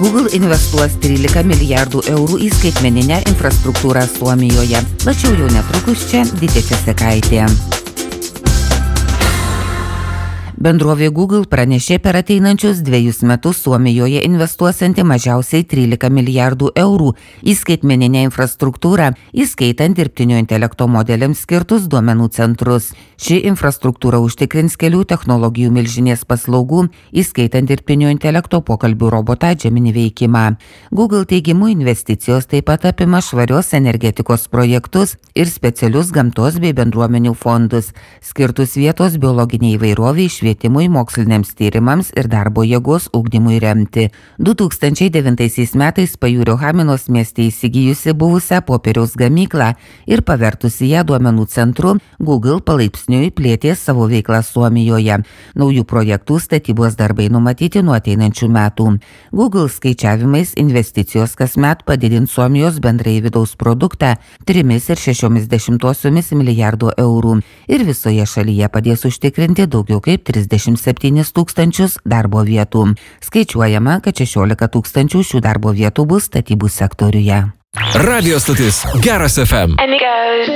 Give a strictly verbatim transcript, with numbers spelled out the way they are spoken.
Google investuos trylika milijardų eurų į skaitmeninę infrastruktūrą Suomijoje. Plačiau jau netrukus čia Didė Česekaitė. Bendrovė Google pranešė per ateinančius dviejus metus Suomijoje investuosianti mažiausiai trylika milijardų eurų į skaitmeninę infrastruktūrą, įskaitant dirbtinio intelekto modeliams skirtus duomenų centrus. Ši infrastruktūra užtikrins kelių technologijų milžinės paslaugų, įskaitant dirbtinio intelekto pokalbių robotą Gemini veikimą. Google teigimu investicijos taip pat apima švarios energetikos projektus ir specialius gamtos bei bendruomenių fondus, skirtus vietos biologiniai įvairoviai, švietimui, moksliniams tyrimams ir darbo jėgos ugdymui remti. du tūkstančiai devintaisiais metais Pajūrio Haminos mieste įsigijusi buvusią popieriaus gamyklą ir pavertusi ją duomenų centru, Google palaipsniui plėtė savo veiklą Suomijoje. Naujų projektų statybos darbai numatyti nuo ateinančių metų. Google skaičiavimais investicijos kasmet padidins Suomijos bendrąjį vidaus produktą trimis ir šešiomis dešimtosiomis milijardo eurų ir visoje šalyje padės užtikrinti daugiau kaip trisdešimt septynis tūkstančius darbo vietų. Skaičiuojama, kad šešiolika tūkstančių šių darbo vietų bus statybų sektoriuje. Radio stotis Geras F M.